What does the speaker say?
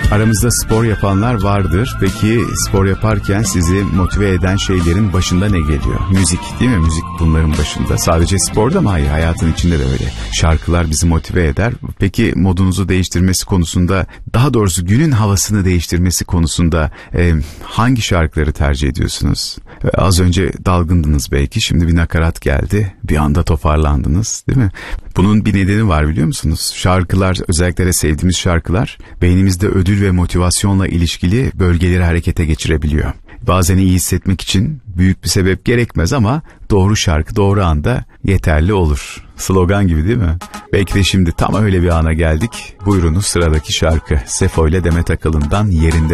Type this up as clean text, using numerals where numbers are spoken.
Aramızda spor yapanlar vardır. Peki spor yaparken sizi motive eden şeylerin başında ne geliyor? Müzik, değil mi? Müzik bunların başında. Sadece sporda mı? Hayır, hayatın içinde de öyle. Şarkılar bizi motive eder. Peki modunuzu değiştirmesi konusunda, daha doğrusu günün havasını değiştirmesi konusunda hangi şarkıları tercih ediyorsunuz? Az önce dalgındınız belki, şimdi bir nakarat geldi. Bir anda toparlandınız, değil mi? Bunun bir nedeni var, biliyor musunuz? Şarkılar, özellikle sevdiğimiz şarkılar beynimizde ödül ve motivasyonla ilişkili bölgeleri harekete geçirebiliyor. Bazen iyi hissetmek için büyük bir sebep gerekmez ama doğru şarkı doğru anda yeterli olur. Slogan gibi, değil mi? Belki de şimdi tam öyle bir ana geldik. Buyurunuz sıradaki şarkı. Sefo ile Demet Akalın'dan Yerinde.